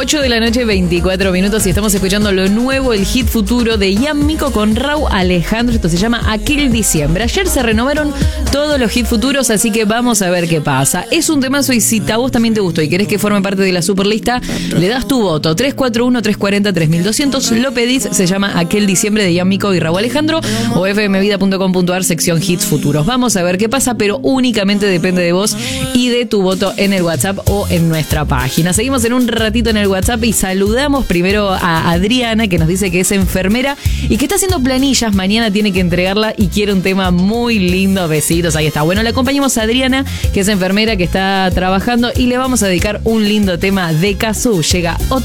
8 de la noche, 24 minutos, y estamos escuchando lo nuevo, el hit futuro de Ian Miko con Rauw Alejandro. Esto se llama Aquel Diciembre. Ayer se renovaron todos los hits futuros, así que vamos a ver qué pasa. Es un temazo, y si a vos también te gustó y querés que forme parte de la superlista, le das tu voto. 341-340-3200, lo pedís, se llama Aquel Diciembre de Ian Miko y Rauw Alejandro, o fmvida.com.ar, sección hits futuros. Vamos a ver qué pasa, pero únicamente depende de vos y de tu voto en el WhatsApp o en nuestra página. Seguimos en un ratito en el WhatsApp y saludamos primero a Adriana, que nos dice que es enfermera y que está haciendo planillas. Mañana tiene que entregarla y quiere un tema muy lindo. Besitos, ahí está. Bueno, le acompañamos a Adriana, que es enfermera, que está trabajando, y le vamos a dedicar un lindo tema de Cazzu. Llega otro